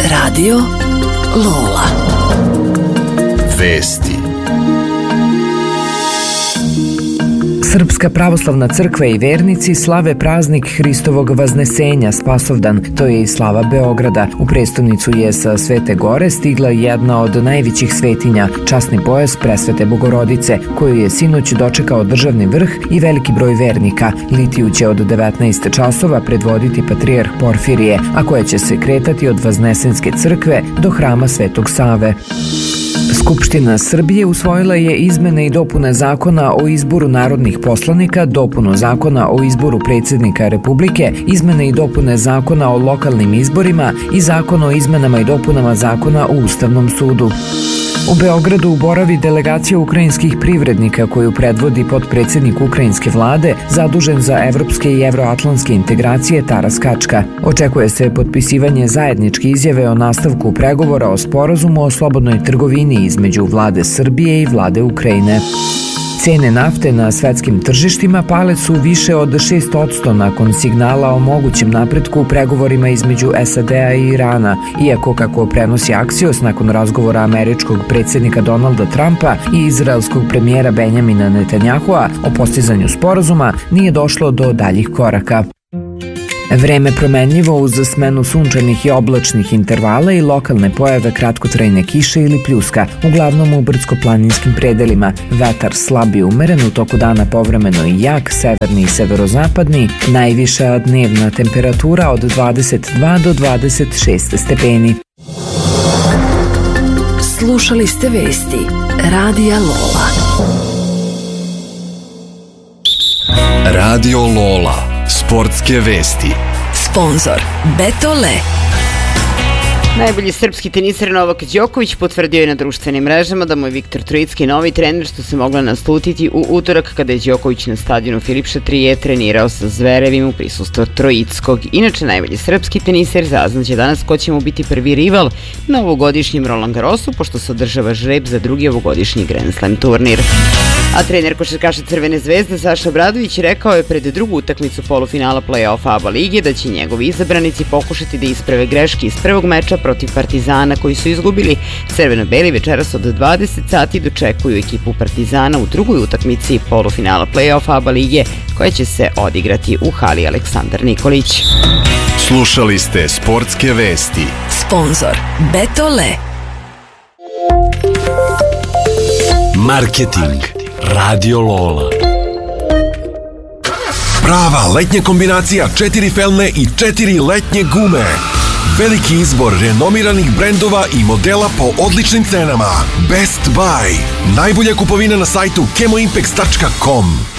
Radio Lola. Vesti. Srpska pravoslavna crkva i vernici slave praznik Hristovog Vaznesenja, Spasovdan, to je i slava Beograda. U prestonicu je sa Svete Gore stigla jedna od najvećih svetinja, časni pojas Presvete Bogorodice, koju je sinoć dočekao državni vrh i veliki broj vernika. Litiju će od 19 časova predvoditi patrijarh Porfirije, a koja će se kretati od Vaznesenske crkve do hrama Svetog Save. Skupština Srbije usvojila je izmene i dopune zakona o izboru narodnih poslanika, dopunu zakona o izboru predsjednika Republike, izmene i dopune zakona o lokalnim izborima i zakon o izmenama i dopunama zakona o Ustavnom sudu. U Beogradu boravi delegacija ukrajinskih privrednika koju predvodi potpredsjednik ukrajinske vlade zadužen za evropske i evroatlantske integracije Taras Kačka. Očekuje se potpisivanje zajedničke izjave o nastavku pregovora o sporazumu o slobodnoj trgovini između vlade Srbije i vlade Ukrajine. Cene nafte na svetskim tržištima pale su više od 6% nakon signala o mogućem napretku u pregovorima između SAD-a i Irana, iako, kako prenosi Axios, nakon razgovora američkog predsjednika Donalda Trumpa i izraelskog premijera Benjamina Netanjahua o postizanju sporazuma, nije došlo do daljih koraka. Vreme promenljivo uz smenu sunčanih i oblačnih intervala i lokalne pojave kratkotrajne kiše ili pljuska, uglavnom u brdsko-planinskim predelima. Vetar slab i umeren, u toku dana povremeno i jak, severni i severozapadni, najviša dnevna temperatura od 22 do 26 stepeni. Slušali ste vesti Radija Lola. Radio Lola. Sportske vesti. Sponzor Betole. Najbolji srpski teniser Novak Đoković potvrdio je na društvenim mrežama da mu je Viktor Trojicki novi trener, što se mogla naslutiti u utorak kada je Đoković na stadionu Filipša Trije trenirao sa Zverevim u prisustvu Trojickog. Inače, najbolji srpski teniser zaznaće danas ko će mu biti prvi rival na ovogodišnjem Roland Garrosu, pošto se održava žreb za drugi ovogodišnji Grand Slam turnir. A trener košarkaša Crvene zvezde Saša Obradović rekao je pred drugu utakmicu polufinala play-off ABA lige da će njegovi izabranici pokušati da isprave greške iz prvog meča protiv Partizana koji su izgubili. Crveno-beli večeras od 20 sati dočekuju ekipu Partizana u drugoj utakmici polufinala play-off ABA lige koja će se odigrati u hali Aleksandar Nikolić. Slušali ste sportske vesti. Sponzor Betole. Marketing. Radio Lola. Prava letnja kombinacija 4 felne i 4 letnje gume. Veliki izbor renomiranih brendova i modela po odličnim cenama. Best Buy. Najbolja kupovina na sajtu chemoimpex.com.